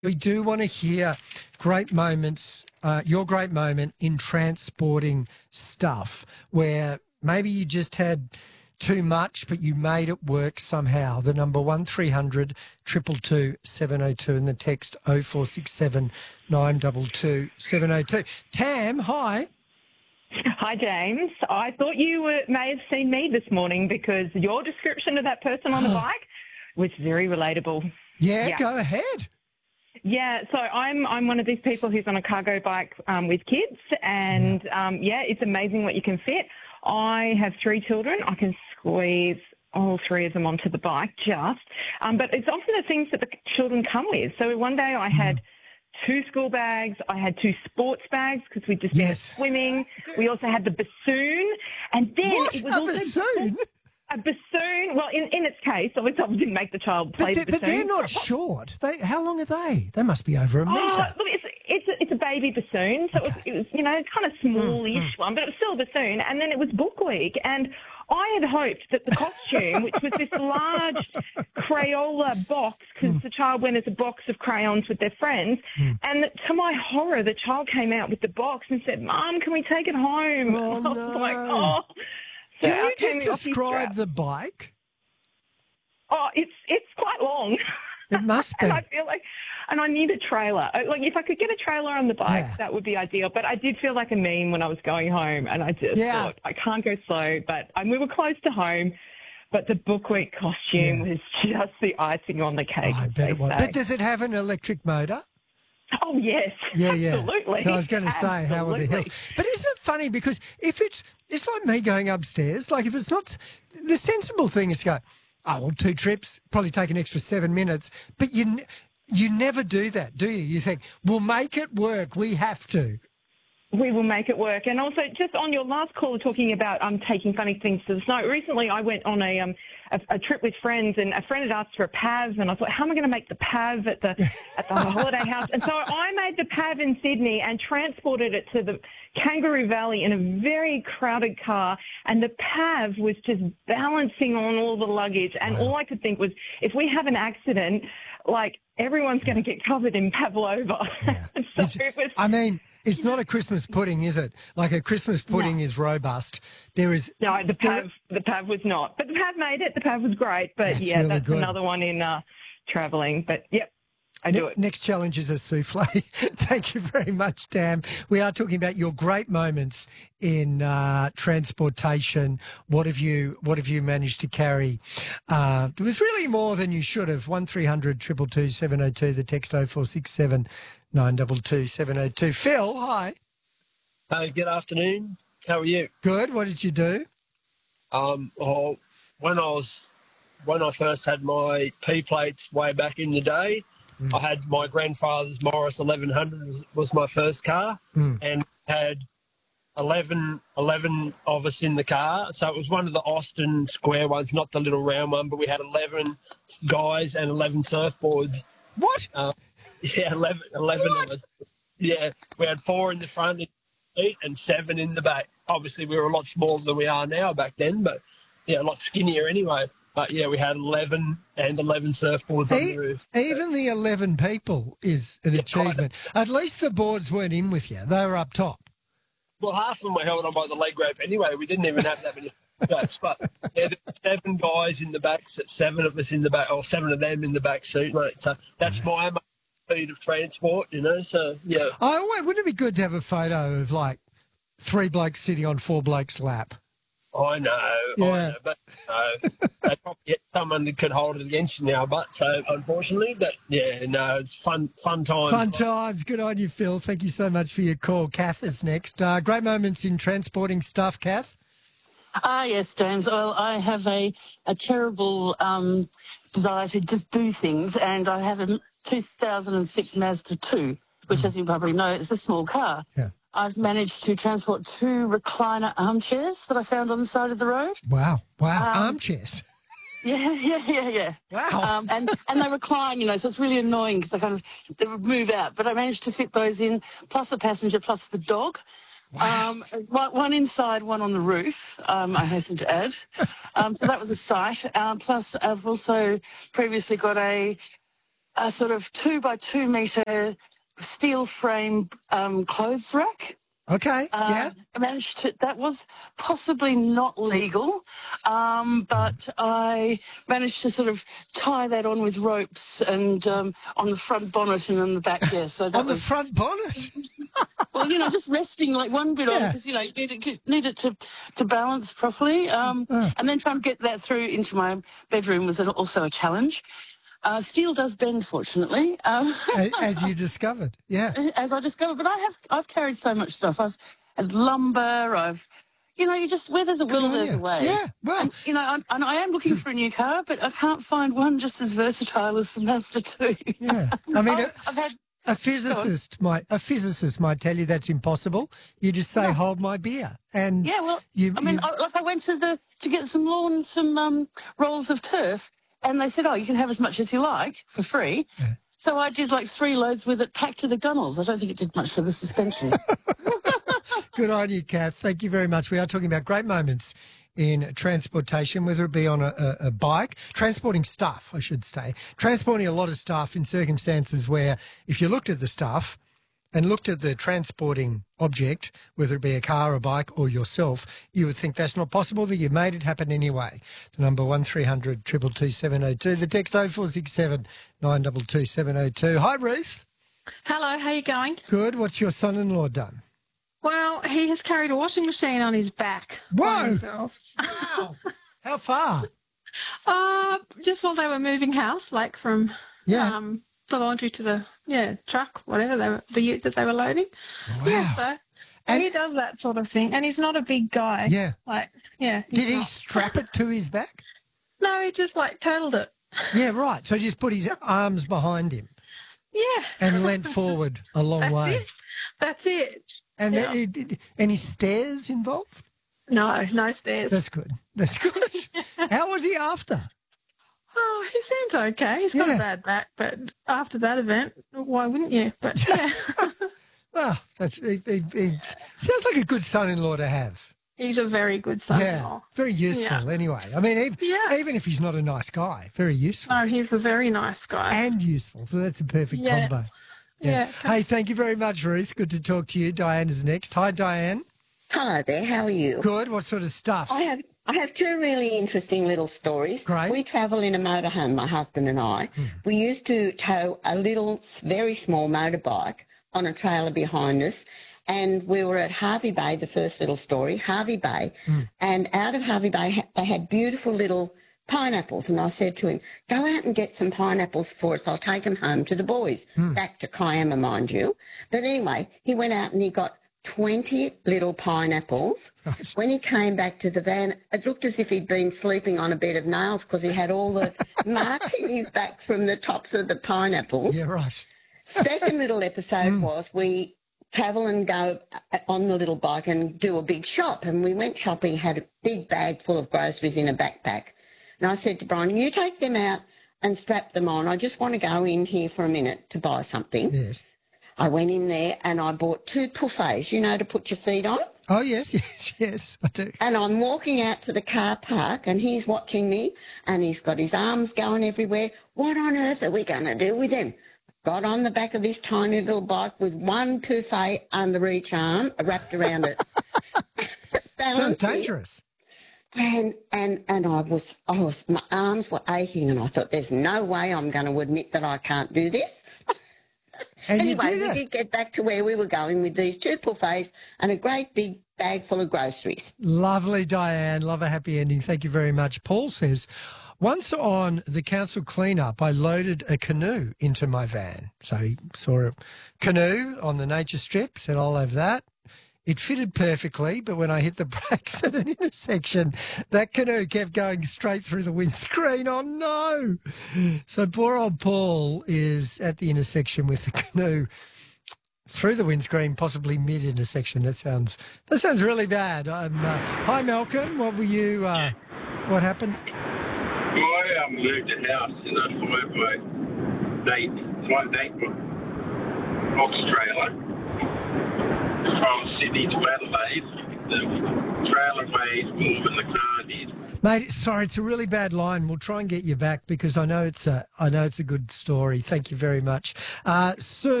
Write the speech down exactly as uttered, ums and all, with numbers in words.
We do want to hear great moments, uh, your great moment in transporting stuff where maybe you just had too much, but you made it work somehow. The number one three hundred two two two seven oh two and the text oh four six seven nine two two seven oh two. Tam, hi. Hi, James. I thought you were, may have seen me this morning because your description of that person on the bike was very relatable. Yeah, yeah. Go ahead. Yeah, so I'm I'm one of these people who's on a cargo bike um, with kids, and yeah. Um, yeah, it's amazing what you can fit. I have three children. I can squeeze all three of them onto the bike just, um, but it's often the things that the children come with. So one day I had mm. two school bags. I had two sports bags because we just yes. been swimming. Yes. We also had the bassoon, and then what? it was a also bassoon. A bassoon. Well, in, in its case, obviously I didn't make the child play but the bassoon. But they're not short. They, how long are they? They must be over a metre. Oh, look, it's, it's, a, it's a baby bassoon, so okay. it, was, it was, you know, kind of smallish mm, mm. one, but it was still a bassoon. And then it was book week, and I had hoped that the costume, which was this large Crayola box, because mm. the child went as a box of crayons with their friends, mm. and to my horror, the child came out with the box and said, "Mum, can we take it home?" Oh, and I was no. like, "Oh." So can you just describe the bike? Oh, it's it's quite long. It must be. And I feel like, and I need a trailer. Like if I could get a trailer on the bike, yeah. that would be ideal. But I did feel like a meme when I was going home, and I just yeah. thought I can't go slow. But and we were close to home. But the book week costume yeah. was just the icing on the cake. Oh, I bet it was. But does it have an electric motor? Oh, yes. Yeah, yeah. Absolutely. I was going to say, how are the hills? But isn't it funny? Because if it's, it's like me going upstairs. Like if it's not, the sensible thing is to go, oh, well, two trips, probably take an extra seven minutes. But you, you never do that, do you? You think, we'll make it work. We have to. We will make it work. And also, just on your last call, talking about um, taking funny things to the snow. Recently, I went on a, um, a a trip with friends, and a friend had asked for a P A V, and I thought, how am I going to make the P A V at the at the holiday house? And so I made the P A V in Sydney and transported it to the Kangaroo Valley in a very crowded car, and the P A V was just balancing on all the luggage. And wow. all I could think was, if we have an accident, like everyone's going to get covered in pavlova. Yeah. so it was, I mean. It's not a Christmas pudding, is it? Like a Christmas pudding no. is robust. There is no, the P A V. The P A V was not, but the P A V made it. The P A V was great, but that's yeah, really that's good. another one in uh, travelling. But yep, I do ne- it. Next challenge is a souffle. Thank you very much, Tam. We are talking about your great moments in uh, transportation. What have you What have you managed to carry? Uh, it was really more than you should have. One three hundred two two two seven oh two. The text oh four six seven. nine two two seven oh two. Phil, hi. Hey, good afternoon. How are you? Good. What did you do? Um, well, when I was when I first had my P plates way back in the day, mm. I had my grandfather's Morris eleven hundred was, was my first car, mm. and had eleven, eleven of us in the car. So it was one of the Austin square ones, not the little round one, but we had eleven guys and eleven surfboards. What? Uh, Yeah, eleven, eleven what? of us. Yeah, we had four in the front and seven in the back. Obviously, we were a lot smaller than we are now back then, but yeah, a lot skinnier anyway. But yeah, we had eleven and eleven surfboards e- on the roof. Even the eleven people is an yeah, achievement. At least the boards weren't in with you. They were up top. Well, half of them were held on by the leg rope anyway. We didn't even have that many ropes. But yeah, there were seven guys in the back, seven of us in the back, or seven of them in the back seat, mate. So that's my speed of transport, you know, so, yeah. Oh, wait, wouldn't it be good to have a photo of, like, three blokes sitting on four blokes' lap? I know, yeah. I know, but no, they probably get someone that could hold it against you now, but so, unfortunately, but, yeah, no, it's fun fun times. Fun times. Good on you, Phil. Thank you so much for your call. Kath is next. Uh, great moments in transporting stuff, Kath? Ah, yes, James. Well, I have a, a terrible um, desire to just do things, and I have a two thousand six Mazda two, which, mm. as you probably know, is a small car. Yeah. I've managed to transport two recliner armchairs that I found on the side of the road. Wow. Wow. Um, armchairs. Yeah, yeah, yeah, yeah. Wow. Um, and, and they recline, you know, so it's really annoying because I kind of they would move out. But I managed to fit those in, plus a passenger, plus the dog. Wow. Um, one, one inside, one on the roof, um, I hasten to add. Um, so that was a sight. Um, plus, I've also previously got a a sort of two by two metre steel frame um, clothes rack. Okay, Uh, yeah. I managed to, that was possibly not legal, um, but I managed to sort of tie that on with ropes and um, on the front bonnet and on the back, yeah. So that On the was, front bonnet? well, you know, just resting like one bit on Yeah. because, you know, you need it, need it to, to balance properly. Um, Oh. And then trying to get that through into my bedroom was also a challenge. Uh, steel does bend, fortunately. Um, A- As you discovered, yeah. as I discovered. But I have, I've carried so much stuff. I've had lumber. I've, you know, you just where there's a will, on there's you. a way. Yeah, well- and, you know, I'm, and I am looking for a new car, but I can't find one just as versatile as the Mazda two. Yeah. I mean, I've, a, I've had. a physicist might a physicist might tell you that's impossible. You just say, "Hold my beer," and Yeah, well, you, I mean, you- I, like I went to the to get some lawn, some um, rolls of turf, and they said, "Oh, you can have as much as you like for free." Yeah. So I did like three loads with it packed to the gunnels. I don't think it did much for the suspension. good on you, Kath. Thank you very much. We are talking about great moments in transportation, whether it be on a, a, a bike, transporting stuff, I should say, transporting a lot of stuff in circumstances where if you looked at the stuff and looked at the transporting object, whether it be a car, a bike or yourself, you would think that's not possible, that you made it happen anyway. The number one three hundred two two two seven oh two, the text oh four six seven nine two two seven oh two. Hi, Ruth. Hello, how you going? Good. What's your son-in-law done? Well, he has carried a washing machine on his back. by Whoa! himself. Wow. How far? Uh, just while they were moving house, like from Yeah. um, the laundry to the yeah truck, whatever they were, the ute that they were loading. Yeah, so And- he does that sort of thing, and he's not a big guy. Yeah. Like yeah. he's Did he not. strap it to his back? No, he just like totaled it. Yeah, right. So he just put his arms behind him Yeah. and leant forward a long That's way. it. That's it. And Yeah. there, it- any stairs involved? No, no stairs. That's good. That's good. How was he after? Oh, he seems okay. He's got Yeah. a bad back, but after that event, why wouldn't you? But yeah. Well, that's he, he, he sounds like a good son-in-law to have. He's a very good Yeah, son-in-law. very useful. Yeah. Anyway, I mean, even, Yeah. even if he's not a nice guy, very useful No, he's a very nice guy. and useful. So that's a perfect Yeah. combo. Yeah. Hey, thank you very much, Ruth. Good to talk to you. Diane is next. Hi, Diane. Hello there, how are you? Good. What sort of stuff? I have I have two really interesting little stories. Great. We travel in a motorhome, my husband and I. We used to tow a little, s- very small motorbike on a trailer behind us, and we were at Harvey Bay, the first little story, Harvey Bay, and out of Harvey Bay ha- they had beautiful little pineapples, and I said to him, go out and get some pineapples for us, I'll take them home to the boys, back to Kiama, mind you. But anyway, he went out and he got twenty little pineapples. Right. When he came back to the van, it looked as if he'd been sleeping on a bed of nails because he had all the marks in his back from the tops of the pineapples. Yeah, right. Second little episode was we travel and go on the little bike and do a big shop. And we went shopping, had a big bag full of groceries in a backpack. And I said to Brian, you take them out and strap them on. I just want to go in here for a minute to buy something. Yes. I went in there and I bought two buffets, you know, to put your feet on. Oh, yes, yes, yes, I do. And I'm walking out to the car park and he's watching me and he's got his arms going everywhere. What on earth are we going to do with him? Got on the back of this tiny little bike with one buffet under each arm, wrapped around it. Sounds Balanced it. dangerous. And, and, and I was, I was, my arms were aching and I thought, there's no way I'm going to admit that I can't do this. And Anyway, you did we it. did get back to where we were going with these two buffets and a great big bag full of groceries. Lovely, Diane. Love a happy ending. Thank you very much. Paul says, once on the council cleanup, I loaded a canoe into my van. So he saw a canoe on the nature strip, said, I'll have that. It fitted perfectly, but when I hit the brakes at an intersection, that canoe kept going straight through the windscreen. Oh, no. So poor old Paul is at the intersection with the canoe through the windscreen, possibly mid-intersection. That sounds that sounds really bad. Um, uh, hi, Malcolm. What were you, uh, what happened? I um, moved a house in a five by eight, five eight box trailer from Sydney to Adelaide. The trailer weighs more than the car did. Mate, sorry, it's a really bad line. We'll try and get you back because I know it's a, I know it's a good story. Thank you very much. Uh, Sue.